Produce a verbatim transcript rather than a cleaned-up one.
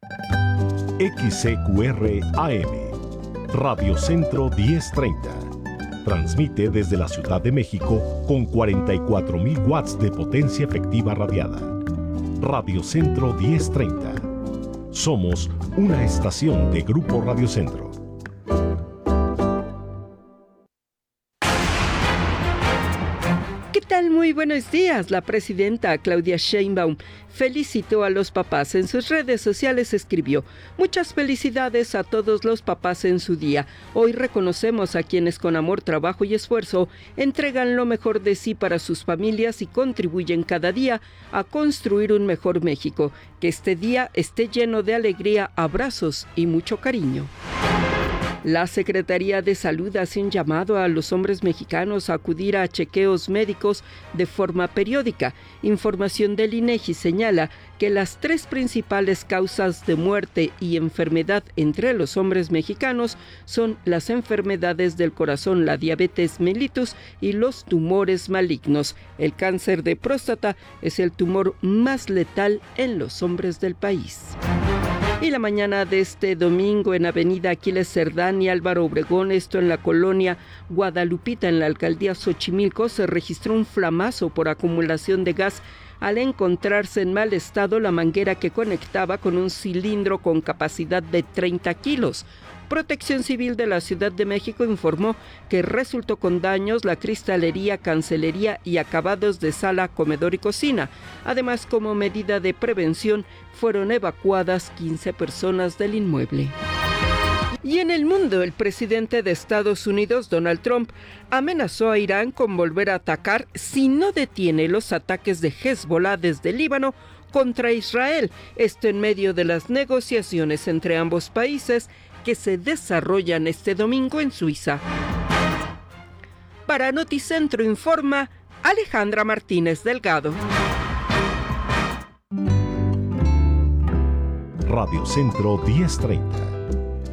X C Q R A M, Radio Centro diez treinta. Transmite desde la Ciudad de México con cuarenta y cuatro mil watts de potencia efectiva radiada. Radio Centro diez treinta. Somos una estación de Grupo Radio Centro. ¿Qué tal? Muy buenos días. La presidenta Claudia Sheinbaum felicitó a los papás. En sus redes sociales escribió: muchas felicidades a todos los papás en su día. Hoy reconocemos a quienes con amor, trabajo y esfuerzo entregan lo mejor de sí para sus familias y contribuyen cada día a construir un mejor México. Que este día esté lleno de alegría, abrazos y mucho cariño. La Secretaría de Salud hace un llamado a los hombres mexicanos a acudir a chequeos médicos de forma periódica. Información del INEGI señala que las tres principales causas de muerte y enfermedad entre los hombres mexicanos son las enfermedades del corazón, la diabetes mellitus y los tumores malignos. El cáncer de próstata es el tumor más letal en los hombres del país. Y la mañana de este domingo en Avenida Aquiles Cerdán y Álvaro Obregón, esto en la colonia Guadalupita, en la alcaldía Xochimilco, se registró un flamazo por acumulación de gas al encontrarse en mal estado la manguera que conectaba con un cilindro con capacidad de treinta kilos. Protección Civil de la Ciudad de México informó que resultó con daños la cristalería, cancelería y acabados de sala, comedor y cocina. Además, como medida de prevención, fueron evacuadas quince personas del inmueble. Y en el mundo, el presidente de Estados Unidos, Donald Trump, amenazó a Irán con volver a atacar si no detiene los ataques de Hezbollah desde Líbano contra Israel. Esto en medio de las negociaciones entre ambos países que se desarrollan este domingo en Suiza. Para Noticentro informa Alejandra Martínez Delgado. Radio Centro diez treinta.